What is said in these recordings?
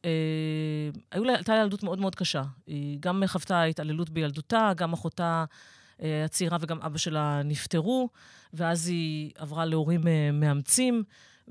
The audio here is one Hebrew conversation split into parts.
הייתה לה ילדות מאוד מאוד קשה. היא גם חוותה התעללות בילדותה, גם אחותה הצעירה וגם אבא שלה נפטרו, ואז היא עברה להורים מאמצים,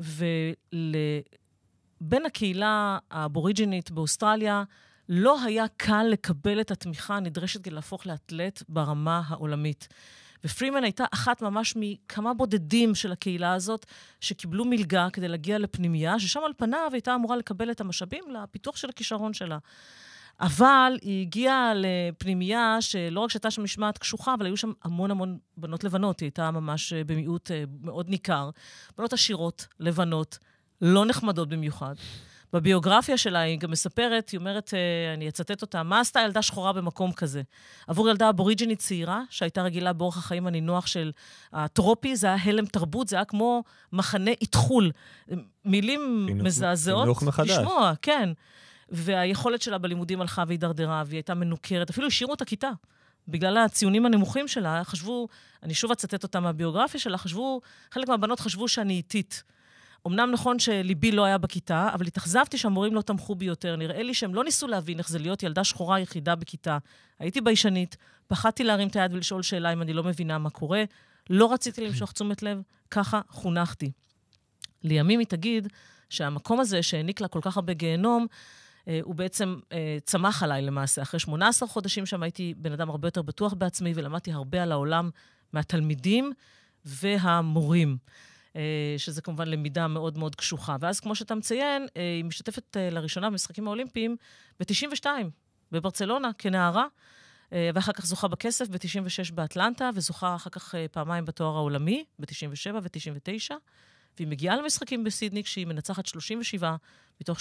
בין הקהילה האבוריג'ינית באוסטרליה, לא היה קל לקבל את התמיכה הנדרשת כדי להפוך לאתלט ברמה העולמית. ופרימן הייתה אחת ממש מכמה בודדים של הקהילה הזאת, שקיבלו מלגה כדי להגיע לפנימייה, ששם על פניו הייתה אמורה לקבל את המשאבים לפיתוח של הכישרון שלה. אבל היא הגיעה לפנימייה שלא רק שהייתה שם משמעת קשוחה, אבל היו שם המון המון בנות לבנות. היא הייתה ממש במיעוט מאוד ניכר. בנות עשירות, לבנות, לא נחמדות במיוחד. בביוגרפיה שלה היא גם מספרת, היא אומרת, אני אצטט אותה, מה עשתה ילדה שחורה במקום כזה? עבור ילדה אבוריג'ינית צעירה, שהייתה רגילה באורח החיים הנינוח של הטרופי, זה היה הלם תרבות, זה היה כמו מחנה התחול. מילים מזעזעות לשמוע, כן. והיכולת שלה בלימודים הלכה והידרדרה, והיא הייתה מנוכרת, אפילו השאירו אותה כיתה. בגלל הציונים הנמוכים שלה, חשבו, אני שוב אצטט אותה מהביוגרפיה שלה, חלק מהבנות חשבו שאני איטית. אמנם נכון שליבי לא היה בכיתה, אבל התאכזבתי שהמורים לא תמכו בי יותר. נראה לי שהם לא ניסו להבין איך זה להיות ילדה שחורה יחידה בכיתה. הייתי ביישנית, פחדתי להרים את היד ולשאול שאלה אם אני לא מבינה מה קורה. לא רציתי למשוך תשומת לב, ככה חונכתי. לימים היא תגיד שהמקום הזה שהעניק לה כל כך הרבה גיהנום, הוא בעצם צמח עליי למעשה. אחרי 18 חודשים שם הייתי בן אדם הרבה יותר בטוח בעצמי, ולמדתי הרבה על העולם מהתלמידים והמורים. שזה כמובן למידה מאוד מאוד קשוחה. ואז, כמו שאתה מציין, היא משתתפת לראשונה במשחקים האולימפיים ב-92, בברצלונה, כנערה, ואחר כך זוכה בכסף ב-96 באטלנטה, וזוכה אחר כך פעמיים בתואר העולמי, ב-97 ו-99, והיא מגיעה למשחקים בסידני, כשהיא מנצחת 37 מתוך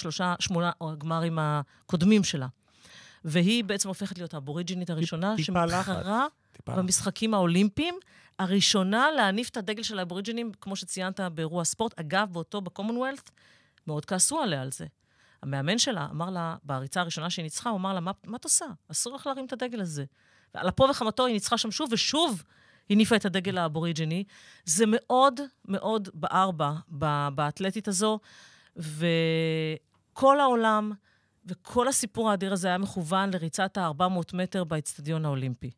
8 הגמרים הקודמים שלה. והיא בעצם הופכת להיות האבוריג'ינית הראשונה, שמתחרה במשחקים האולימפיים, הראשונה להניף את הדגל של האבוריג'ינים, כמו שציינת באירוע ספורט. אגב, באותו בקומונוולת' מאוד כעסו עליה על זה. המאמן שלה אמר לה, בריצה הראשונה שהיא ניצחה, הוא אמר לה, מה את עושה? אסור לך להרים את הדגל הזה. ועל אפו וחמתו היא ניצחה שם שוב, ושוב הניפה את הדגל האבוריג'יני. זה מאוד מאוד בער באתלטית הזו, וכל העולם וכל הסיפור האדיר הזה היה מכוון לריצת ה-400 מטר באצטדיון האולימפי.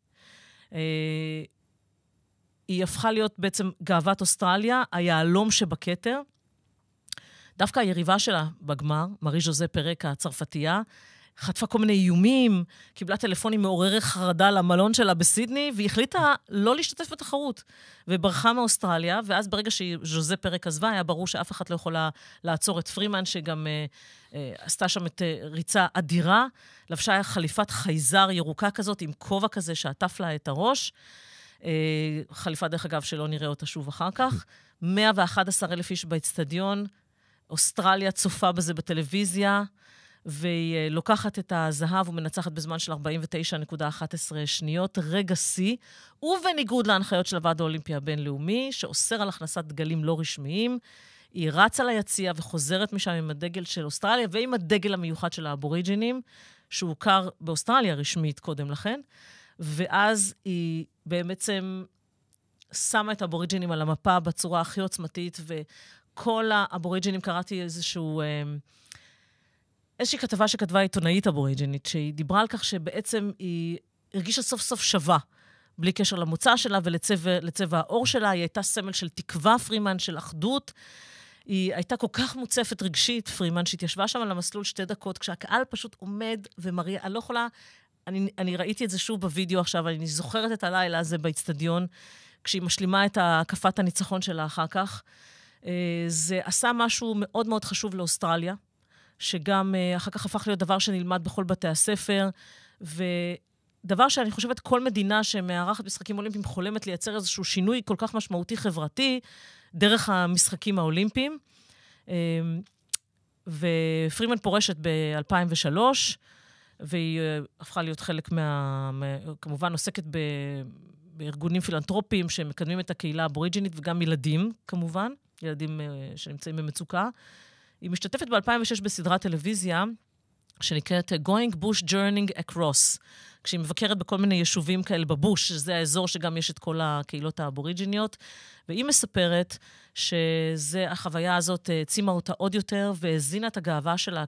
היא הפכה להיות בעצם גאוות אוסטרליה, היהלום שבכתר. דווקא היריבה שלה בגמר, מארי ז'וזה פרק הצרפתייה, חטפה כל מיני איומים, קיבלה טלפונים מעוררי חרדה למלון שלה בסידני, והיא החליטה לא להשתתף בתחרות, וברחה מאוסטרליה, ואז ברגע שז'וזה פרק עזבה, היה ברור שאף אחד לא יכולה לעצור את פרימן, שגם עשתה שם את ריצה אדירה, לבשה חליפת חייזר ירוקה כזאת, עם כובע כזה שעטף לה את הראש, חליפה דרך אגב שלא נראה אותה שוב אחר כך, 111,000 איש באצטדיון, אוסטרליה צופה בזה בטלוויזיה, והיא לוקחת את הזהב ומנצחת בזמן של 49.11 שניות, רגע שיא, ובניגוד להנחיות של הוועד האולימפי הבינלאומי, שאוסר על הכנסת דגלים לא רשמיים, היא רצה ליציאה וחוזרת משם עם הדגל של אוסטרליה, ועם הדגל המיוחד של האבוריג'ינים, שהוכר באוסטרליה רשמית קודם לכן, ואז היא בעצם שמה את האבוריג'ינים על המפה בצורה הכי עוצמתית, וכל האבוריג'ינים, קראתי איזושהי כתבה שכתבה עיתונאית אבוריג'ינית, שהיא דיברה על כך שבעצם היא הרגישה סוף סוף שווה, בלי קשר למוצא שלה ולצבע העור שלה, היא הייתה סמל של תקווה, פרימן, של אחדות, היא הייתה כל כך מוצפת רגשית, פרימן, שהתיישבה שם על המסלול 2 דקות, כשהקהל פשוט עומד ומריע, אני לא יכולה, אני ראיתי את זה שוב בווידאו עכשיו, אני זוכרת את הלילה הזה באצטדיון, כשהיא משלימה את הקפת הניצחון שלה אחר כך. זה עשה משהו מאוד מאוד חשוב לאוסטרליה, שגם אחר כך הפך להיות דבר שנלמד בכל בתי הספר, ודבר שאני חושבת כל מדינה שמארחת משחקים אולימפיים חולמת לייצר איזשהו שינוי כל כך משמעותי חברתי, דרך המשחקים האולימפיים. ופרימן פורשת ב-2003, והיא הפכה להיות חלק כמובן עוסקת בארגונים פילנטרופיים שמקדמים את הקהילה האבוריג'ינית, וגם ילדים, כמובן, ילדים שנמצאים במצוקה. היא משתתפת ב-2006 בסדרת טלוויזיה, שנקראת Going Bush Journeying Across, כשהיא מבקרת בכל מיני יישובים כאלה בבוש, שזה האזור שגם יש את כל הקהילות האבוריג'יניות, והיא מספרת שהחוויה הזאת העצימה אותה עוד יותר, והזינה את הגאווה שלה